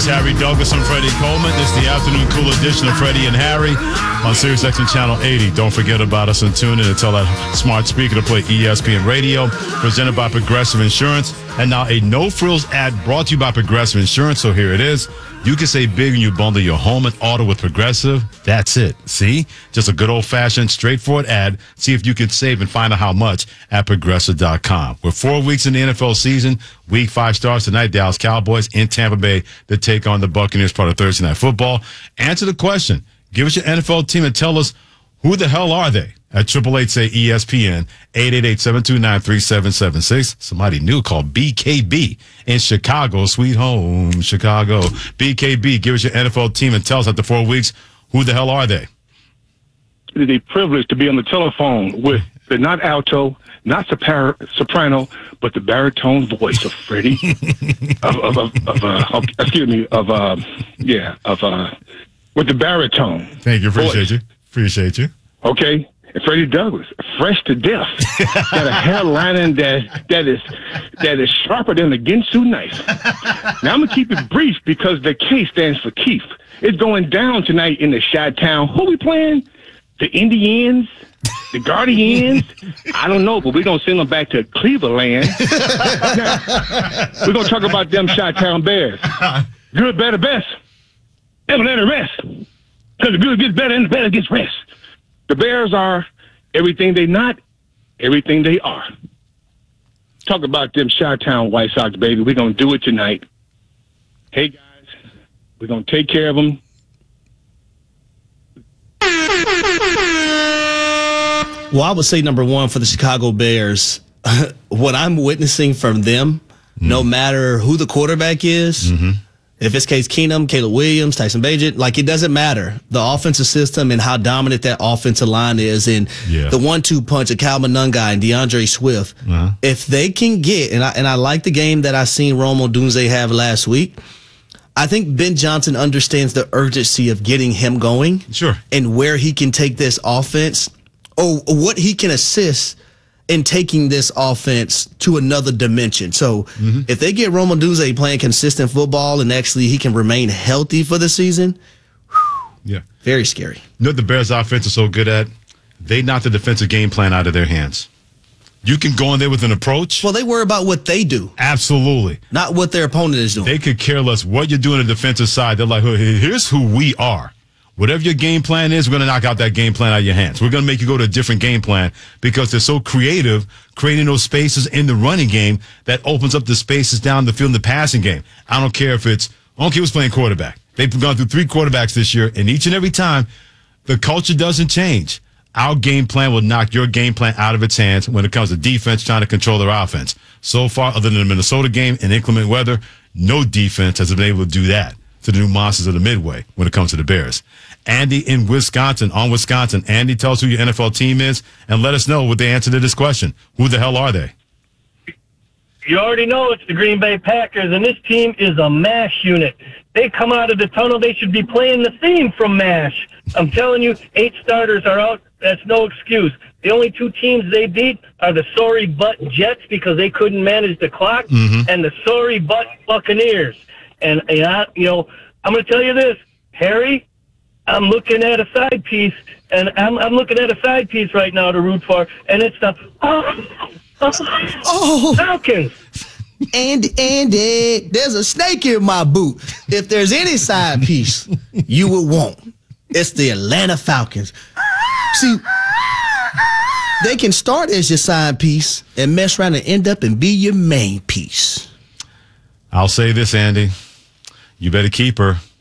is Harry Douglas and Freddie Coleman. This is the afternoon cool edition of Freddie and Harry on SiriusXM Channel 80. Don't forget about us and tune in and tell that smart speaker to play ESPN Radio, presented by Progressive Insurance. And now a no-frills ad brought to you by Progressive Insurance. So here it is. You can save big when you bundle your home and auto with Progressive. That's it. See? Just a good old-fashioned, straightforward ad. See if you can save and find out how much at Progressive.com. We're 4 weeks in the NFL season. Week 5 starts tonight. Dallas Cowboys in Tampa Bay to take on the Buccaneers, part of Thursday Night Football. Answer the question. Give us your NFL team and tell us who the hell are they? At 888-SAY-ESPN, 888-729-3776. Somebody new called BKB in Chicago. Sweet home, Chicago. BKB, give us your NFL team and tell us after 4 weeks, who the hell are they? It is a privilege to be on the telephone with the not alto, not soprano, but the baritone voice of Freddie. With the baritone. Thank you. Appreciate you. Okay. And Freddie Douglas, fresh to death. Got a hairline that is sharper than a Ginsu knife. Now I'm gonna keep it brief because the K stands for Keith. It's going down tonight in the Chi-Town. Who we playing? The Indians? The Guardians? I don't know, but we're gonna send them back to Cleveland. Now, we're gonna talk about them Chi-Town Bears. Good, better, best. Never let it rest. Because the good gets better and the better gets rest. The Bears are everything they not, everything they are. Talk about them Chi-Town White Sox, baby. We're going to do it tonight. Hey, guys, we're going to take care of them. Well, I would say number one for the Chicago Bears, what I'm witnessing from them, no matter who the quarterback is, if it's Case Keenum, Caleb Williams, Tyson Bagent, like it doesn't matter. The offensive system and how dominant that offensive line is and the 1-2 punch of Calvin Nungai and DeAndre Swift. If they can get, and I like the game that I seen Rome Odunze have last week, I think Ben Johnson understands the urgency of getting him going. Sure. And where he can take this offense or what he can assist in taking this offense to another dimension. So if they get Rome Odunze playing consistent football and actually he can remain healthy for the season, very scary. You know what the Bears offense is so good at? They knock the defensive game plan out of their hands. You can go in there with an approach. Well, they worry about what they do. Absolutely. Not what their opponent is doing. They could care less what you're doing on the defensive side. They're like, here's who we are. Whatever your game plan is, we're going to knock out that game plan out of your hands. We're going to make you go to a different game plan because they're so creative creating those spaces in the running game that opens up the spaces down the field in the passing game. I don't care who's playing quarterback. They've gone through 3 quarterbacks this year, and each and every time, the culture doesn't change. Our game plan will knock your game plan out of its hands when it comes to defense trying to control their offense. So far, other than the Minnesota game and inclement weather, no defense has been able to do that to the new monsters of the Midway when it comes to the Bears. Andy in Wisconsin, on Wisconsin. Andy, tell us who your NFL team is and let us know what the answer to this question. Who the hell are they? You already know it's the Green Bay Packers, and this team is a MASH unit. They come out of the tunnel, they should be playing the theme from MASH. I'm telling you, 8 starters are out. That's no excuse. The only 2 teams they beat are the sorry butt Jets because they couldn't manage the clock, and the sorry butt Buccaneers. And I'm going to tell you this, Harry, I'm looking at a side piece, and I'm looking at a side piece right now to root for, and it's the Falcons. Andy, there's a snake in my boot. If there's any side piece you would want, it's the Atlanta Falcons. See, they can start as your side piece and mess around and end up and be your main piece. I'll say this, Andy. You better keep her.